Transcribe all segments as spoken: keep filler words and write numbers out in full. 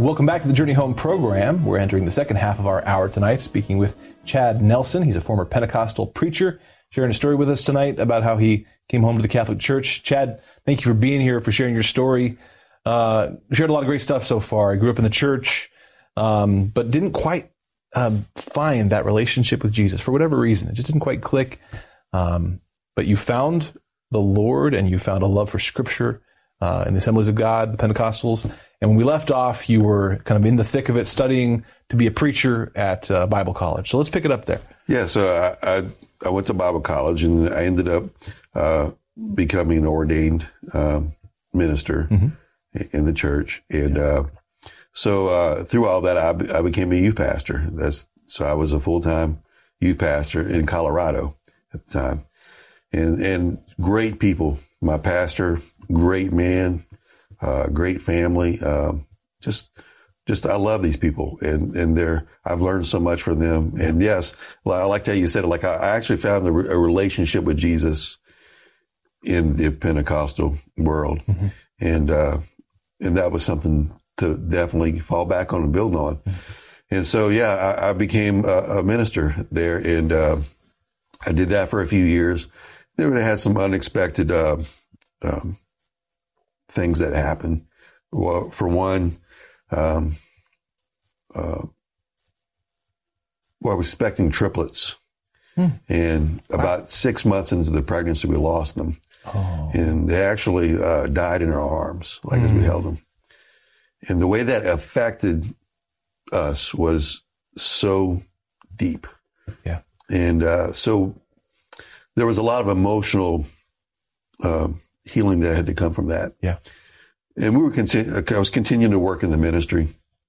Welcome back to the Journey Home program. We're entering the second half of our hour tonight, speaking with Chad Nelson. He's a former Pentecostal preacher, sharing a story with us tonight about how he came home to the Catholic Church. Chad, thank you for being here, for sharing your story. Uh, shared a lot of great stuff so far. I grew up in the church, um, but didn't quite um, find that relationship with Jesus for whatever reason. It just didn't quite click. Um, but you found the Lord, and you found a love for Scripture uh, in the Assemblies of God, the Pentecostals. And when we left off, you were kind of in the thick of it, studying to be a preacher at uh, Bible college. So let's pick it up there. Yeah, so I, I, I went to Bible college, and I ended up uh, becoming an ordained um, minister mm-hmm. in the church. And uh, so uh, through all that, I, I became a youth pastor. That's so I was a full-time youth pastor in Colorado at the time. And, and great people. My pastor, great man. Uh, great family. Um, just, just, I love these people, and, and they're, I've learned so much from them. And yes, I like how you said it, like I, I actually found a, a relationship with Jesus in the Pentecostal world. Mm-hmm. And, uh, and that was something to definitely fall back on and build on. Mm-hmm. And so, yeah, I, I became a, a minister there, and, uh, I did that for a few years. Then I had some unexpected, uh, um, things that happened. Well, for one, um, uh, well, I was expecting triplets, hmm. and wow. about six months into the pregnancy, we lost them, oh. and they actually uh, died in our arms, like mm. as we held them. And the way that affected us was so deep, yeah. And uh, so there was a lot of emotional. Uh, healing that had to come from that. Yeah. And we were, continu- I was continuing to work in the ministry.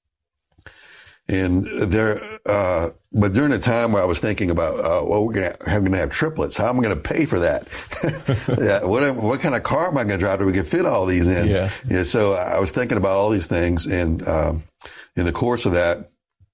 And there, uh, but during a time where I was thinking about, uh, well, we're going to have, gonna have triplets. How am I going to pay for that? yeah, what, what kind of car am I going to drive that we can fit all these in? Yeah. yeah. So I was thinking about all these things. And, um, in the course of that,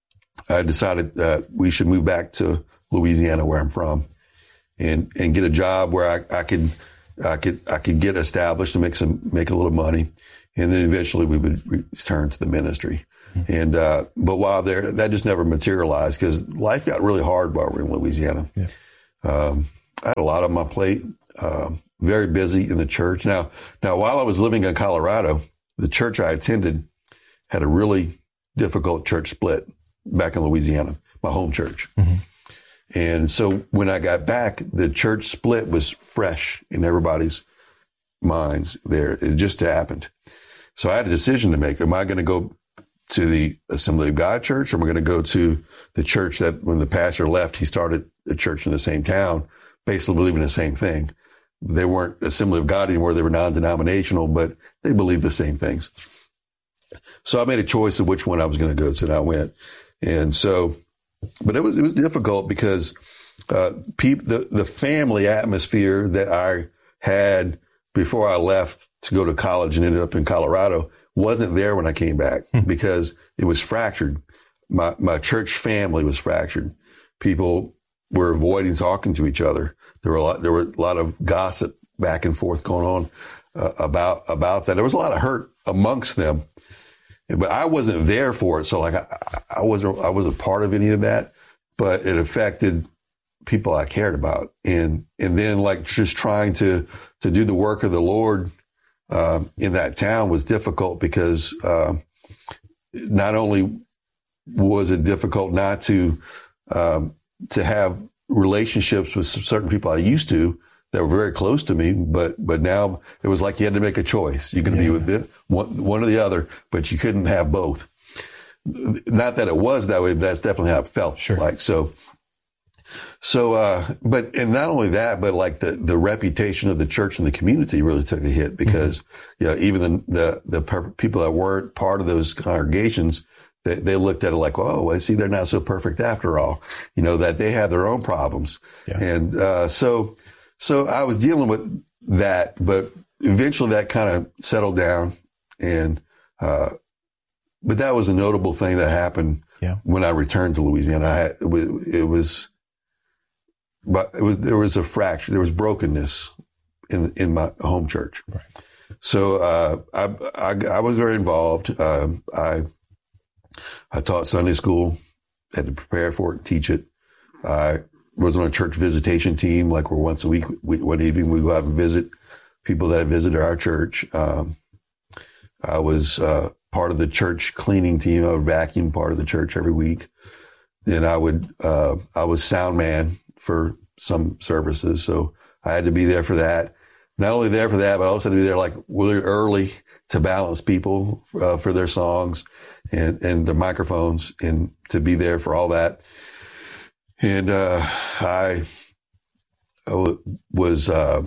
I decided that we should move back to Louisiana, where I'm from, and, and get a job where I, I could, I could, I could get established and make some, make a little money. And then eventually we would return to the ministry. Mm-hmm. And, uh, but while there, that just never materialized because life got really hard while we were in Louisiana. Yeah. Um, I had a lot on my plate, uh, very busy in the church. Now, now while I was living in Colorado, the church I attended had a really difficult church split back in Louisiana, my home church. Mm-hmm. And so when I got back, the church split was fresh in everybody's minds there. It just happened. So I had a decision to make. Am I going to go to the Assembly of God church, or am I going to go to the church that when the pastor left, he started a church in the same town, basically believing the same thing? They weren't Assembly of God anymore. They were non-denominational, but they believed the same things. So I made a choice of which one I was going to go to, and I went. And so, but it was, it was difficult because, uh, people, the, the family atmosphere that I had before I left to go to college and ended up in Colorado wasn't there when I came back hmm. because it was fractured. My, my church family was fractured. People were avoiding talking to each other. There were a lot, there were a lot of gossip back and forth going on, uh, about, about that. There was a lot of hurt amongst them. But I wasn't there for it. So like I, I wasn't, I wasn't part of any of that, but it affected people I cared about. And, and then like just trying to, to do the work of the Lord, uh, in that town was difficult because, uh, not only was it difficult not to, um, to have relationships with certain people I used to, that were very close to me, but, but now it was like you had to make a choice. You can yeah. be with the, one, one or the other, but you couldn't have both. Not that it was that way, but that's definitely how it felt sure. like. So, so, uh, but, and not only that, but like the, the reputation of the church and the community really took a hit because, mm-hmm. you know, even the, the, the per- people that weren't part of those congregations, they, they looked at it like, oh, I see they're not so perfect after all, you know, that they have their own problems. Yeah. And, uh, so, So I was dealing with that, but eventually that kind of settled down. And, uh, but that was a notable thing that happened yeah. when I returned to Louisiana. I had, it was, it was, but it was, there was a fracture, there was brokenness in, in my home church. Right. So, uh, I, I, I was very involved. Um, I, I taught Sunday school, had to prepare for it, teach it. I was on a church visitation team, like where once a week, we, one evening we go out and visit people that visited our church. Um, I was uh, part of the church cleaning team. I would vacuum part of the church every week. Then I would, uh, I was sound man for some services. So I had to be there for that. Not only there for that, but I also had to be there like really early to balance people uh, for their songs and, and the microphones, and to be there for all that. And uh, I, I w- was, uh,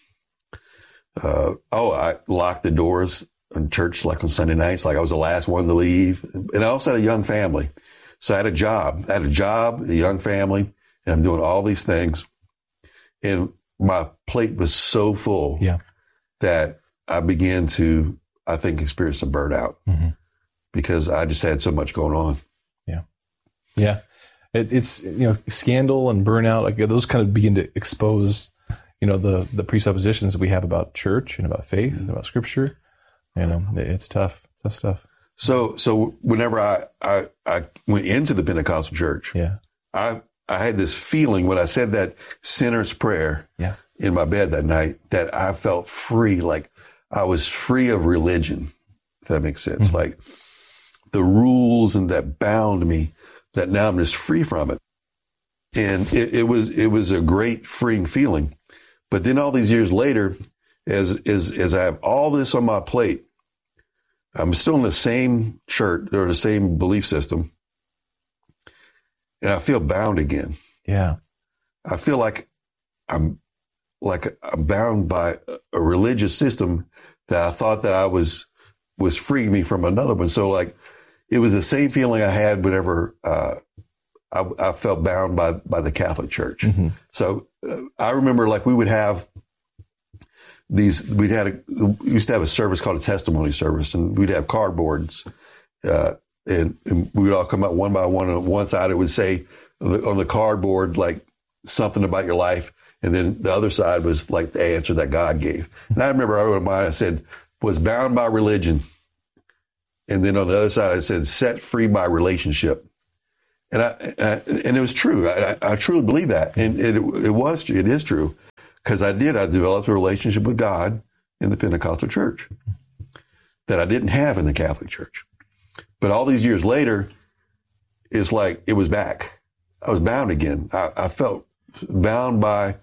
uh, oh, I locked the doors in church like on Sunday nights, like I was the last one to leave. And I also had a young family. So I had a job. I had a job, a young family, and I'm doing all these things. And my plate was so full yeah. that I began to, I think, experience some burnout mm-hmm. because I just had so much going on. Yeah. Yeah. It, it's, you know, scandal and burnout, like those kind of begin to expose, you know, the, the presuppositions that we have about church and about faith and about scripture. You know, it's tough, tough stuff. So, so whenever I, I, I went into the Pentecostal church, yeah, I, I had this feeling when I said that sinner's prayer yeah. in my bed that night, that I felt free. Like I was free of religion, if that makes sense. Mm-hmm. Like the rules and that bound me, that now I'm just free from it. And it, it was, it was a great freeing feeling. But then all these years later, as, as, as I have all this on my plate, I'm still in the same church or the same belief system. And I feel bound again. Yeah. I feel like I'm like I'm bound by a religious system that I thought that I was, was freeing me from another one. So like, it was the same feeling I had whenever, uh, I, I felt bound by, by the Catholic Church. Mm-hmm. So uh, I remember like we would have these, we'd had a, we used to have a service called a testimony service, and we'd have cardboards, uh, and, and we would all come up one by one. On one side, it would say on the, on the cardboard, like something about your life. And then the other side was like the answer that God gave. And I remember I wrote mine, I said, was bound by religion. And then on the other side, I said, set free by relationship. And I, I and it was true. I, I truly believe that. And it, it was, it is true. Because I did, I developed a relationship with God in the Pentecostal church that I didn't have in the Catholic Church. But all these years later, it's like it was back. I was bound again. I, I felt bound by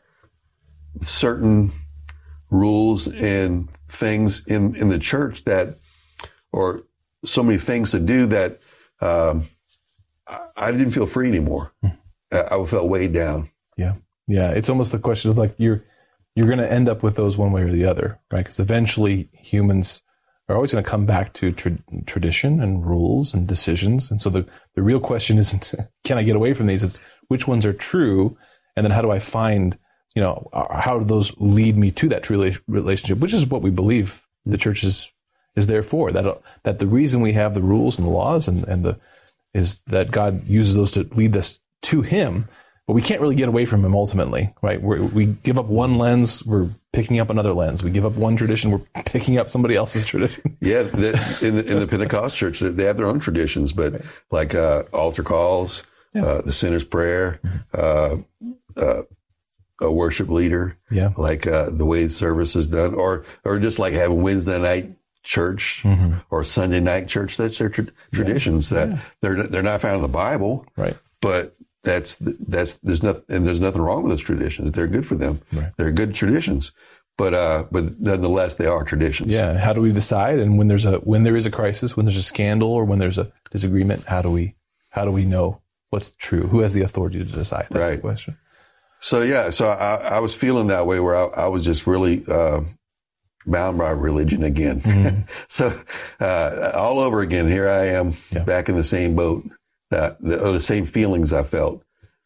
certain rules and things in, in the church that, or so many things to do that um, I, I didn't feel free anymore. I, I felt weighed down. Yeah. Yeah. It's almost the question of like, you're, you're going to end up with those one way or the other, right? Because eventually humans are always going to come back to tra- tradition and rules and decisions. And so the, the real question isn't, can I get away from these? It's which ones are true? And then how do I find, you know, how do those lead me to that true relationship, which is what we believe the church is, is there for. That, that the reason we have the rules and the laws and, and the, is that God uses those to lead us to him. But we can't really get away from him ultimately, right? We're, we give up one lens, we're picking up another lens. We give up one tradition, we're picking up somebody else's tradition. Yeah, the, in, the, in the Pentecost church, they have their own traditions, but right. like uh, altar calls, yeah. uh, the sinner's prayer, uh, uh, a worship leader, yeah, like uh, the way the service is done, or or just like having Wednesday night church mm-hmm. or Sunday night church. That's their tra- traditions yeah. that yeah. they're they're not found in the Bible, right? But That's, that's, there's nothing, and there's nothing wrong with those traditions. They're good for them. Right. They're good traditions, but, uh, but nonetheless, they are traditions. Yeah. How do we decide? And when there's a, when there is a crisis, when there's a scandal or when there's a disagreement, how do we, how do we know what's true? Who has the authority to decide? That's right. the question. So, yeah. So I, I was feeling that way where I, I was just really, uh, bound by religion again. Mm-hmm. so, uh, all over again, here I am yeah. back in the same boat. That the, the same feelings I felt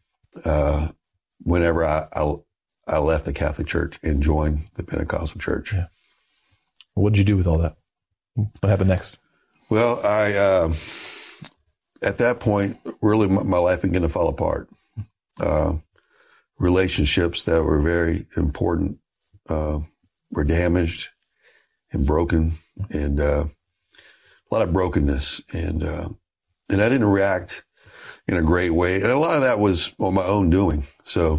uh, whenever I, I I left the Catholic Church and joined the Pentecostal Church. Yeah. What did you do with all that? What happened next? Well, I uh, at that point, really, my, my life began to fall apart. Uh, relationships that were very important uh, were damaged and broken, and uh, a lot of brokenness and. Uh, and I didn't react in a great way. And a lot of that was on my own doing. So,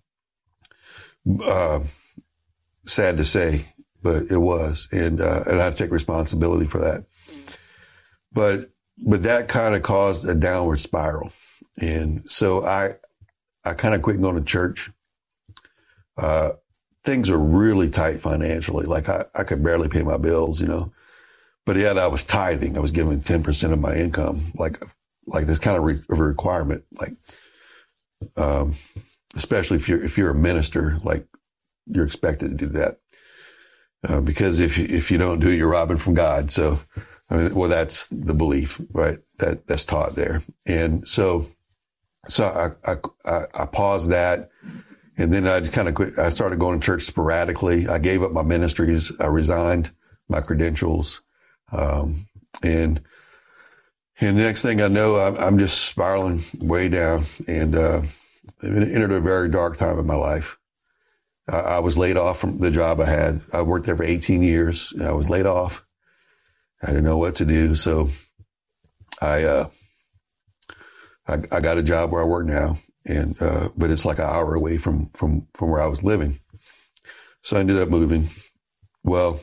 uh, sad to say, but it was. And, uh, and I have to take responsibility for that. But, but that kind of caused a downward spiral. And so I, I kind of quit going to church. Uh, things are really tight financially. Like I, I could barely pay my bills, you know, but yet I was tithing. I was giving ten percent of my income, like, like this kind of, re- of a requirement, like, um, especially if you're, if you're a minister, like you're expected to do that. Uh, because if you, if you don't do it, you're robbing from God. So, I mean, well, that's the belief, right? That that's taught there. And so, so I, I, I paused that. And then I just kind of quit. I started going to church sporadically. I gave up my ministries. I resigned my credentials. Um, and, and the next thing I know, I'm, I'm just spiraling way down, and, uh, it entered a very dark time in my life. I, I was laid off from the job I had. I worked there for eighteen years, and I was laid off. I didn't know what to do. So I, uh, I, I got a job where I work now. And, uh, but it's like an hour away from, from, from where I was living. So I ended up moving. Well,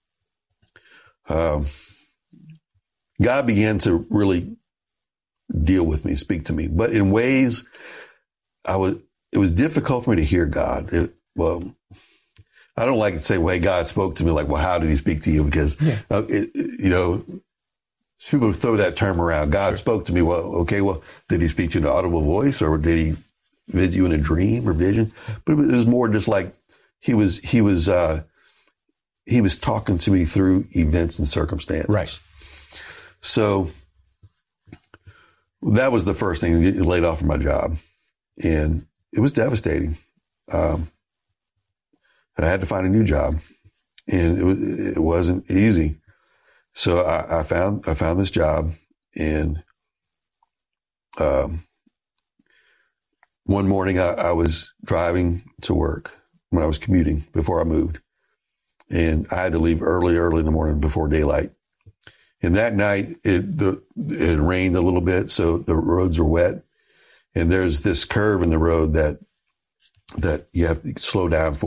um, God began to really deal with me, speak to me, but in ways I was, it was difficult for me to hear God. It, well, I don't like to say, well, hey, God spoke to me. Like, well, how did he speak to you? Because, yeah. uh, it, you know, people throw that term around. God sure. spoke to me. Well, okay, well, did he speak to you in an audible voice, or did he visit you in a dream or vision? But it was more just like he was, he was, uh, he was talking to me through events and circumstances. Right. So that was the first thing, getting laid off from my job. And it was devastating. Um, and I had to find a new job, and it was, it wasn't easy. So I, I found, I found this job, and, um, one morning I, I was driving to work when I was commuting before I moved, and I had to leave early, early in the morning before daylight. And that night it, the, it rained a little bit, so the roads were wet, and there's this curve in the road that, that you have to slow down for.